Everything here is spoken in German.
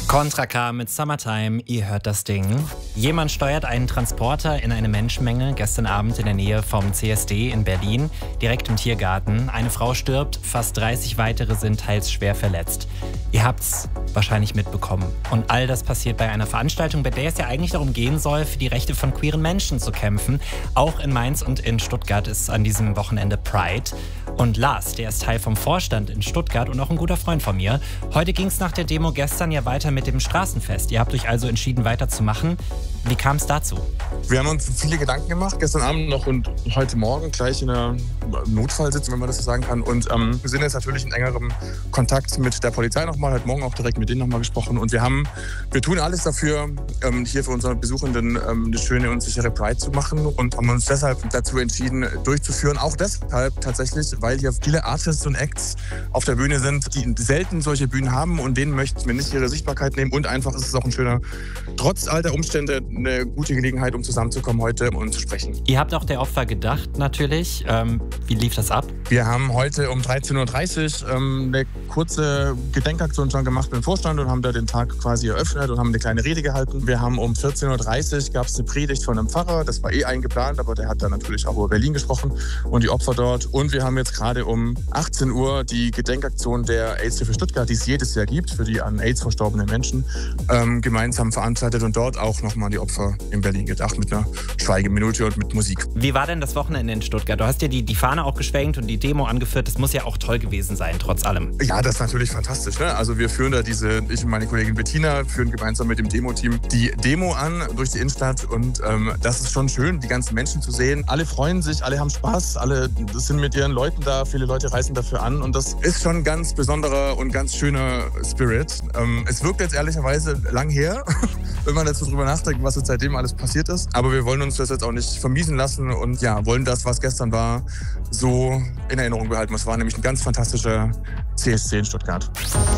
Contra K mit Summertime, ihr hört das Ding. Jemand steuert einen Transporter in eine Menschenmenge gestern Abend in der Nähe vom CSD in Berlin, direkt im Tiergarten. Eine Frau stirbt, fast 30 weitere sind teils schwer verletzt. Ihr habt's wahrscheinlich mitbekommen. Und all das passiert bei einer Veranstaltung, bei der es ja eigentlich darum gehen soll, für die Rechte von queeren Menschen zu kämpfen. Auch in Mainz und in Stuttgart ist an diesem Wochenende Pride. Und Lars, der ist Teil vom Vorstand in Stuttgart und auch ein guter Freund von mir. Heute ging es nach der Demo gestern ja weiter mit dem Straßenfest. Ihr habt euch also entschieden, weiterzumachen. Wie kam es dazu? Wir haben uns viele Gedanken gemacht, gestern Abend noch und heute Morgen gleich in einer Notfallsitzung, wenn man das so sagen kann. Und wir sind jetzt natürlich in engerem Kontakt mit der Polizei nochmal, heute Morgen auch direkt mit denen nochmal gesprochen. Und wir tun alles dafür, hier für unsere Besuchenden eine schöne und sichere Pride zu machen und haben uns deshalb dazu entschieden, durchzuführen. Auch deshalb tatsächlich, weil hier viele Artists und Acts auf der Bühne sind, die selten solche Bühnen haben und denen möchten wir nicht ihre Sichtbarkeit nehmen. Und einfach ist es auch ein schöner, trotz all der Umstände, eine gute Gelegenheit, um zusammenzukommen heute und zu sprechen. Ihr habt auch der Opfer gedacht natürlich. Wie lief das ab? Wir haben heute um 13.30 Uhr eine kurze Gedenkaktion schon gemacht mit dem Vorstand und haben da den Tag quasi eröffnet und haben eine kleine Rede gehalten. Wir haben um 14.30 Uhr gab es eine Predigt von einem Pfarrer, das war eingeplant, aber der hat dann natürlich auch über Berlin gesprochen und die Opfer dort. Und wir haben jetzt gerade um 18 Uhr die Gedenkaktion der AIDS-Hilfe Stuttgart, die es jedes Jahr gibt, für die an AIDS verstorbenen Menschen, gemeinsam veranstaltet und dort auch nochmal an die Opfer in Berlin gedacht mit einer Schweigeminute und mit Musik. Wie war denn das Wochenende in Stuttgart? Du hast ja die Fahne auch geschwenkt und die Demo angeführt. Das muss ja auch toll gewesen sein, trotz allem. Ja, das ist natürlich fantastisch. Ne? Also wir führen da ich und meine Kollegin Bettina führen gemeinsam mit dem Demo-Team die Demo an durch die Innenstadt und das ist schon schön, die ganzen Menschen zu sehen. Alle freuen sich, alle haben Spaß, alle sind mit ihren Leuten da, viele Leute reisen dafür an und das ist schon ein ganz besonderer und ganz schöner Spirit. Es wirkt jetzt ehrlicherweise lang her, wenn man jetzt so drüber nachdenkt, was jetzt seitdem alles passiert ist. Aber wir wollen uns das jetzt auch nicht vermiesen lassen und ja, wollen das, was gestern war, so in Erinnerung behalten. Es war nämlich ein ganz fantastischer CSD in Stuttgart.